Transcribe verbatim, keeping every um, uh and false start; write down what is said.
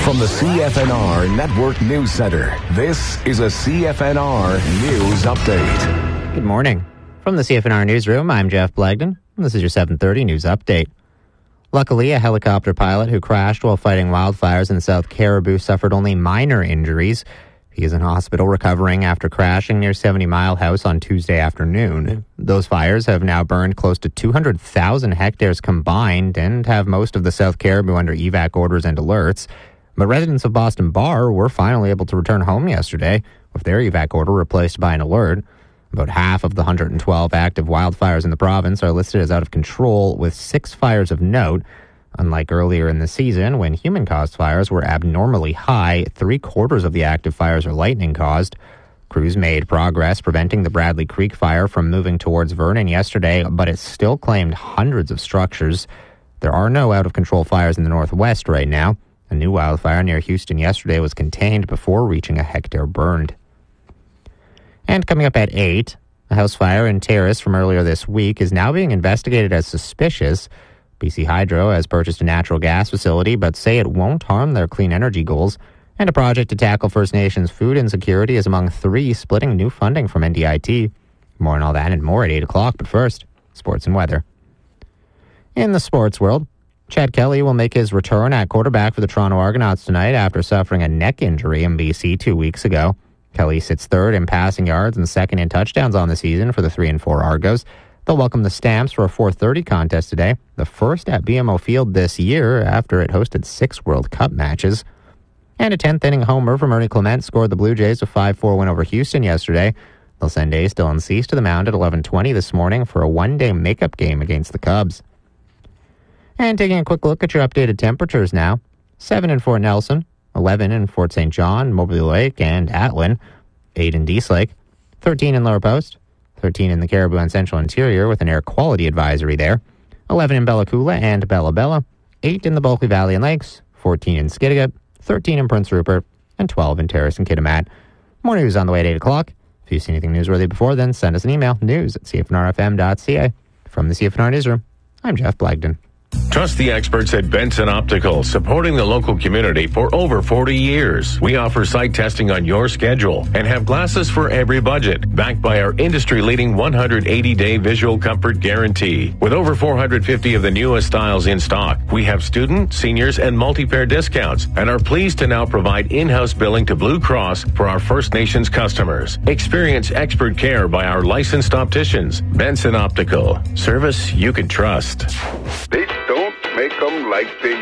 From the C F N R Network News Center, this is a C F N R News Update. Good morning. From the C F N R Newsroom, I'm Jeff Blagden, and this is your seven thirty News Update. Luckily, a helicopter pilot who crashed while fighting wildfires in South Caribou suffered only minor injuries. He is in hospital recovering after crashing near seventy Mile House on Tuesday afternoon. Those fires have now burned close to two hundred thousand hectares combined and have most of the South Caribou under evac orders and alerts. But residents of Boston Bar were finally able to return home yesterday with their evac order replaced by an alert. About half of the one hundred twelve active wildfires in the province are listed as out of control, with six fires of note. Unlike earlier in the season, when human-caused fires were abnormally high, three-quarters of the active fires are lightning-caused. Crews made progress preventing the Bradley Creek fire from moving towards Vernon yesterday, but it still claimed hundreds of structures. There are no out-of-control fires in the northwest right now. A new wildfire near Houston yesterday was contained before reaching a hectare burned. And coming up at eight, a house fire in Terrace from earlier this week is now being investigated as suspicious. B C Hydro has purchased a natural gas facility, but say it won't harm their clean energy goals. And a project to tackle First Nations food insecurity is among three splitting new funding from N D I T. More on all that and more at eight o'clock, but first, sports and weather. In the sports world, Chad Kelly will make his return at quarterback for the Toronto Argonauts tonight after suffering a neck injury in B C two weeks ago. Kelly sits third in passing yards and second in touchdowns on the season for the three and four Argos. They'll welcome the Stamps for a four thirty contest today, the first at B M O Field this year after it hosted six World Cup matches. And a tenth-inning homer from Ernie Clement scored the Blue Jays a five four win over Houston yesterday. They'll send Ace Dylan Cease to the mound at eleven twenty this morning for a one-day makeup game against the Cubs. And taking a quick look at your updated temperatures now. seven in Fort Nelson, eleven in Fort Saint John, Moberly Lake, and Atlin, eight in Dease Lake, thirteen in Lower Post, thirteen in the Caribou and Central Interior with an air quality advisory there, eleven in Bella Coola and Bella Bella, eight in the Bulkley Valley and Lakes, fourteen in Skidegate, thirteen in Prince Rupert, and twelve in Terrace and Kitimat. More news on the way at eight o'clock. If you see anything newsworthy before then, send us an email, news at c f n r f m dot c a. From the C F N R Newsroom, I'm Jeff Blagden. Trust the experts at Benson Optical, supporting the local community for over forty years. We offer sight testing on your schedule and have glasses for every budget, backed by our industry-leading one hundred eighty day visual comfort guarantee. With over four hundred fifty of the newest styles in stock, we have student, seniors, and multi-pair discounts and are pleased to now provide in-house billing to Blue Cross for our First Nations customers. Experience expert care by our licensed opticians. Benson Optical. Service you can trust. They don't make them like they